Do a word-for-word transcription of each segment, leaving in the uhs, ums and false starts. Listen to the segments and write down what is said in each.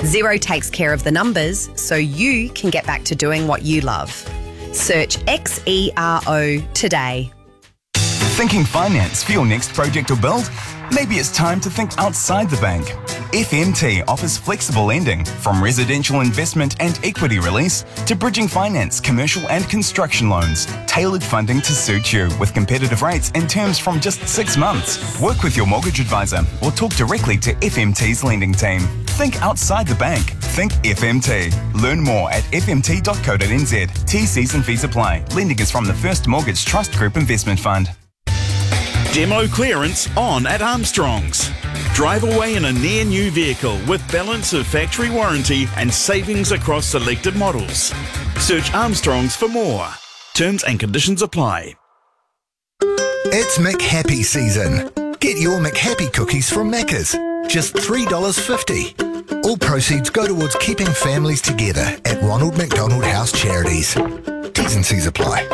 Xero takes care of the numbers so you can get back to doing what you love. Search X E R O today. Thinking finance for your next project or build? Maybe it's time to think outside the bank. F M T offers flexible lending, from residential investment and equity release to bridging finance, commercial and construction loans. Tailored funding to suit you with competitive rates and terms from just six months. Work with your mortgage advisor or talk directly to F M T's lending team. Think outside the bank. Think F M T. Learn more at f m t dot co dot n z. T Cs and fees apply. Lending is from the First Mortgage Trust Group Investment Fund. Demo clearance on at Armstrong's. Drive away in a near new vehicle with balance of factory warranty and savings across selected models. Search Armstrong's for more. Terms and conditions apply. It's McHappy season. Get your McHappy cookies from Macca's. Just three dollars fifty. All proceeds go towards keeping families together at Ronald McDonald House Charities. T's and C's apply.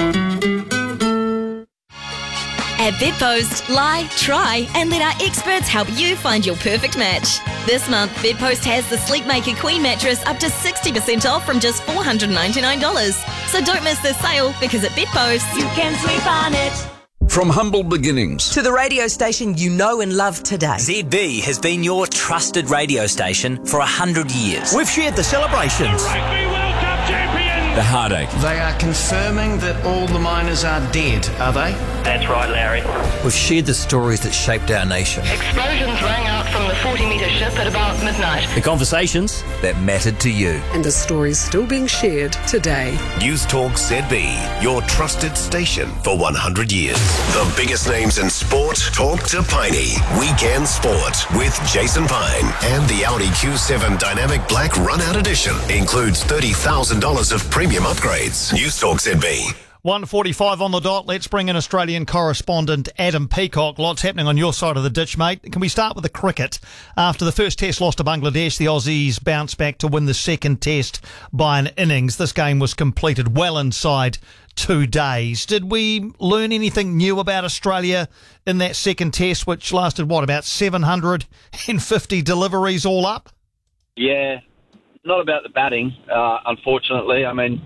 At Bedpost, lie, try, and let our experts help you find your perfect match. This month, Bedpost has the Sleepmaker Queen mattress up to sixty percent off from just four hundred ninety-nine dollars. So don't miss this sale, because at Bedpost, you can sleep on it. From humble beginnings to the radio station you know and love today. Z B has been your trusted radio station for a hundred years. We've shared the celebrations. The Rugby World Cup champions. The heartache. They are confirming that all the miners are dead, are they? That's right, Larry. We've shared the stories that shaped our nation. Explosions rang out from the forty metre ship at about midnight. The conversations that mattered to you. And the stories still being shared today. News Talk Z B, your trusted station for one hundred years. The biggest names in sport, talk to Piney. Weekend Sport with Jason Pine. And the Audi Q seven Dynamic Black Runout Edition includes thirty thousand dollars of premium upgrades. News Talk Z B. one forty-five on the dot. Let's bring in Australian correspondent Adam Peacock. Lots happening on your side of the ditch, mate. Can we start with the cricket? After the first test loss to Bangladesh, the Aussies bounced back to win the second test by an innings. This game was completed well inside two days. Did we learn anything new about Australia in that second test, which lasted, what, about seven hundred fifty deliveries all up? Yeah, not about the batting, uh, unfortunately. I mean,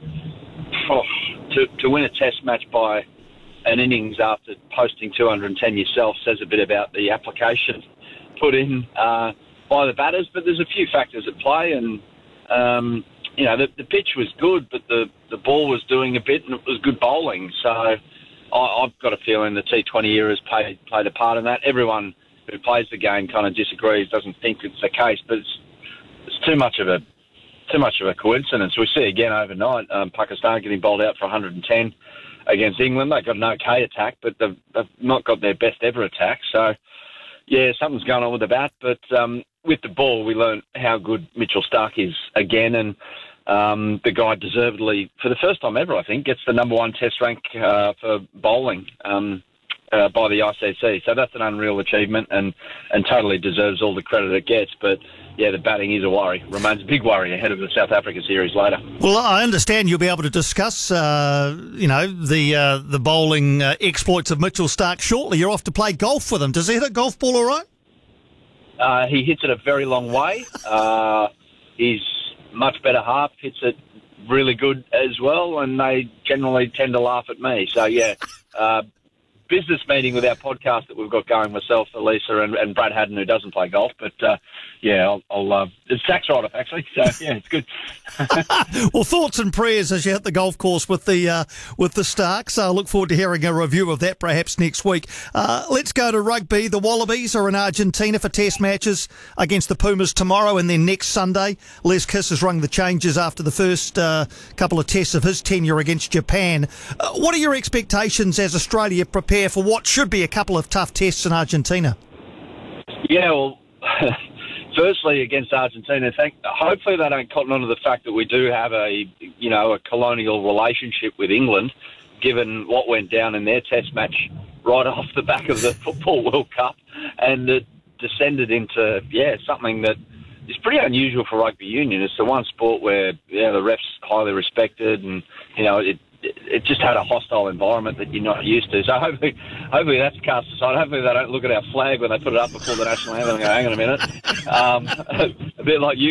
oh, to, to win a test match by an innings after posting two hundred ten yourself says a bit about the application put in uh, by the batters, but there's a few factors at play, and um, you know, the, the pitch was good, but the, the ball was doing a bit, and it was good bowling. So I, I've got a feeling the T twenty era has played, played a part in that. Everyone who plays the game kind of disagrees, doesn't think it's the case, but it's, it's too much of a too much of a coincidence. We see again overnight, um, Pakistan getting bowled out for one hundred ten against England. They've got an okay attack, but they've, they've not got their best ever attack. So, yeah, something's going on with the bat, but um, with the ball, we learned how good Mitchell Starc is again, and um, the guy deservedly, for the first time ever, I think, gets the number one test rank uh, for bowling um, uh, by the I C C. So that's an unreal achievement, and, and totally deserves all the credit it gets. But yeah, the batting is a worry, remains a big worry ahead of the South Africa series later. Well, I understand you'll be able to discuss, uh, you know, the uh, the bowling uh, exploits of Mitchell Starc shortly. You're off to play golf with him. Does he hit a golf ball all right? Uh, he hits it a very long way. Uh, he's much better half, hits it really good as well, and they generally tend to laugh at me. So, yeah, uh, business meeting with our podcast that we've got going, myself, Elisa, and, and Brad Haddon, who doesn't play golf. But, uh, yeah, I'll... I'll uh, it's tax write-off, actually, so, yeah, it's good. Well, thoughts and prayers as you hit the golf course with the uh, with the Starks. I uh, look forward to hearing a review of that perhaps next week. Uh, let's go to rugby. The Wallabies are in Argentina for test matches against the Pumas tomorrow and then next Sunday. Les Kiss has rung the changes after the first uh, couple of tests of his tenure against Japan. Uh, what are your expectations as Australia prepare for what should be a couple of tough tests in Argentina? Yeah, well, firstly, against Argentina, thank, hopefully they don't cotton on to the fact that we do have a, you know, a colonial relationship with England, given what went down in their test match right off the back of the Football World Cup, and it descended into, yeah, something that is pretty unusual for rugby union. It's the one sport where, yeah, the refs highly respected, and, you know, it it just had a hostile environment that you're not used to. So hopefully, hopefully that's cast aside. Hopefully they don't look at our flag when they put it up before the national anthem and go, hang on a minute. Um, a bit like you